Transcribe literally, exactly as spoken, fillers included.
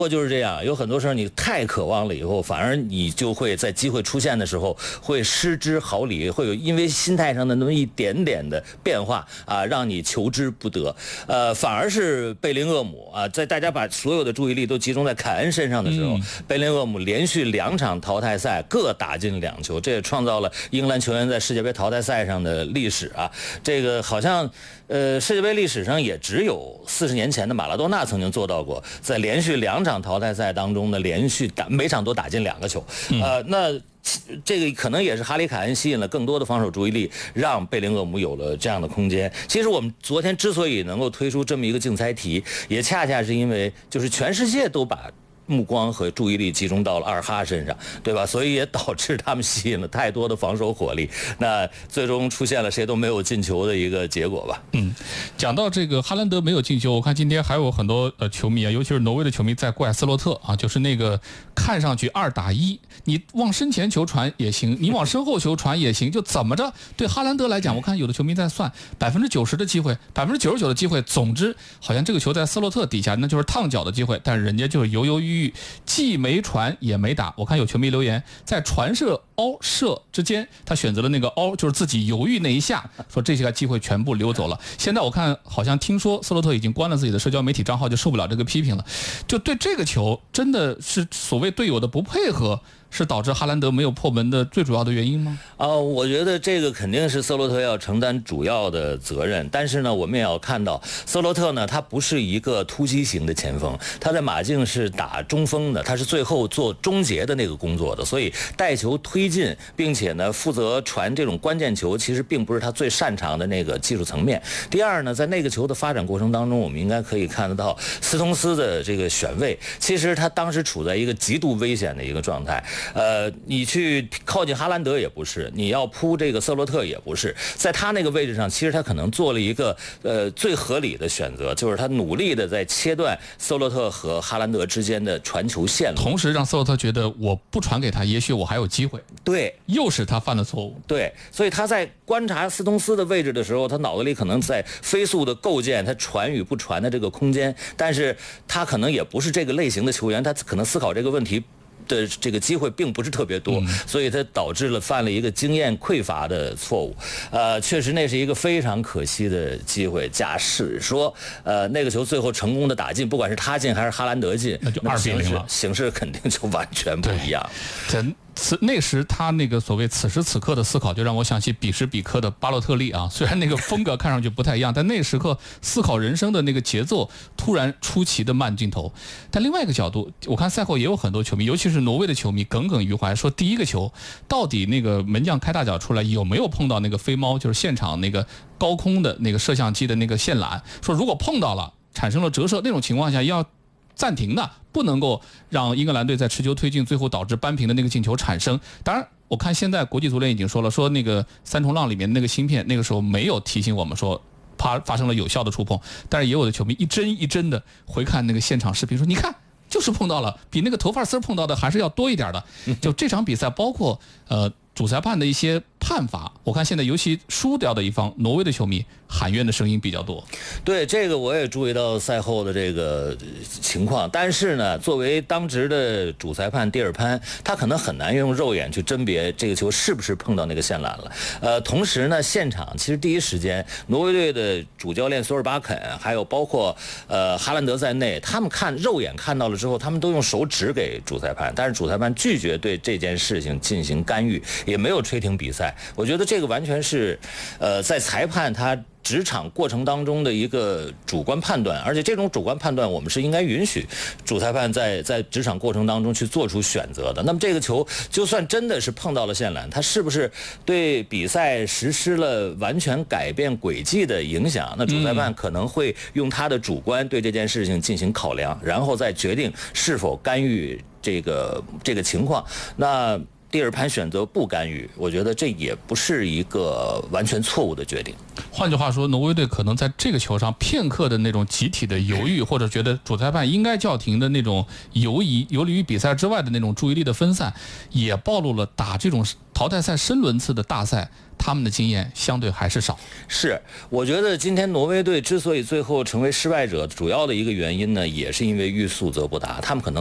或就是这样，有很多时候你太渴望了以后，反而你就会在机会出现的时候会失之毫厘，会有因为心态上的那么一点点的变化啊，让你求之不得。呃，反而是贝林厄姆啊，在大家把所有的注意力都集中在凯恩身上的时候，嗯、贝林厄姆连续两场淘汰赛各打进两球，这也创造了英格兰球员在世界杯淘汰赛上的历史啊。这个好像呃世界杯历史上也只有四十年前的马拉多纳曾经做到过，在连续两场淘汰赛当中呢，连续打每场都打进两个球，呃，那这个可能也是哈里凯恩吸引了更多的防守注意力，让贝林厄姆有了这样的空间。其实我们昨天之所以能够推出这么一个竞猜题，也恰恰是因为就是全世界都把目光和注意力集中到了阿尔哈身上，对吧？所以也导致他们吸引了太多的防守火力，那最终出现了谁都没有进球的一个结果吧。 嗯，讲到这个哈兰德没有进球，我看今天还有很多呃球迷啊，尤其是挪威的球迷在怪斯洛特啊，就是那个看上去二打一，你往身前球传也行，你往身后球传也行，就怎么着？对哈兰德来讲，我看有的球迷在算百分之九十的机会，百分之九十九的机会，总之好像这个球在斯洛特底下，那就是烫脚的机会，但是人家就是犹犹豫豫。既没传也没打，我看有球迷留言，在传射凹射之间，他选择了那个凹，就是自己犹豫那一下，说这些个机会全部溜走了。现在我看好像听说斯洛特已经关了自己的社交媒体账号，就受不了这个批评了。就对这个球，真的是所谓队友的不配合，是导致哈兰德没有破门的最主要的原因吗？ 啊、呃，我觉得这个肯定是斯洛特要承担主要的责任。但是呢，我们也要看到，斯洛特呢，他不是一个突击型的前锋，他在马竞是打中锋的，他是最后做终结的那个工作的，所以带球推进，并且呢，负责传这种关键球，其实并不是他最擅长的那个技术层面。第二呢，在那个球的发展过程当中，我们应该可以看得到斯通斯的这个选位，其实他当时处在一个极度危险的一个状态。呃，你去靠近哈兰德也不是，你要扑这个瑟洛特也不是，在他那个位置上，其实他可能做了一个呃最合理的选择，就是他努力的在切断瑟洛特和哈兰德之间的传球线路， 同时让瑟洛特觉得我不传给他，也许我还有机会。 对， 又是他犯了错误。 对，所以他在观察斯通斯的位置的时候，他脑子里可能在飞速的构建他传与不传的这个空间，但是他可能也不是这个类型的球员，他可能思考这个问题的这个机会并不是特别多，嗯、所以他导致了犯了一个经验匮乏的错误。呃，确实那是一个非常可惜的机会。假使说，呃，那个球最后成功的打进，不管是他进还是哈兰德进， 那就二比零了， 形势肯定就完全不一样。 真。此那时他那个所谓此时此刻的思考，就让我想起彼时彼刻的巴洛特利啊。虽然那个风格看上去不太一样，但那个时刻思考人生的那个节奏突然出奇的慢镜头。但另外一个角度，我看赛后也有很多球迷，尤其是挪威的球迷耿耿于怀，说第一个球到底那个门将开大脚出来有没有碰到那个飞猫，就是现场那个高空的那个摄像机的那个线缆，说如果碰到了产生了折射，那种情况下要暂停的，不能够让英格兰队在持球推进，最后导致扳平的那个进球产生。当然我看现在国际足联已经说了，说那个三重浪里面那个芯片那个时候没有提醒我们说怕发生了有效的触碰，但是也有的球迷一帧一帧的回看那个现场视频，说你看就是碰到了，比那个头发丝碰到的还是要多一点的。就这场比赛包括呃主裁判的一些判罚，我看现在尤其输掉的一方挪威的球迷喊冤的声音比较多。 对，这个我也注意到赛后的这个情况，但是呢，作为当值的主裁判蒂尔潘，他可能很难用肉眼去甄别这个球是不是碰到那个线缆了。呃，同时呢，现场其实第一时间，挪威队的主教练索尔巴肯，还有包括呃哈兰德在内，他们看肉眼看到了之后，他们都用手指给主裁判，但是主裁判拒绝对这件事情进行干预，也没有吹停比赛。我觉得这个完全是，呃，在裁判他执场过程当中的一个主观判断，而且这种主观判断我们是应该允许主裁判在在执场过程当中去做出选择的。那么这个球就算真的是碰到了线缆，它是不是对比赛实施了完全改变轨迹的影响？那主裁判可能会用他的主观对这件事情进行考量，然后再决定是否干预这个这个情况。那第二盘选择不干预，我觉得这也不是一个完全错误的决定。 换句话说，挪威队可能在这个球上片刻的那种集体的犹豫，或者觉得主裁判应该叫停的那种游移，游离于比赛之外的那种注意力的分散，也暴露了打这种淘汰赛深轮次的大赛，他们的经验相对还是少。 是，我觉得今天挪威队之所以最后成为失败者，主要的一个原因呢，也是因为欲速则不达，他们可能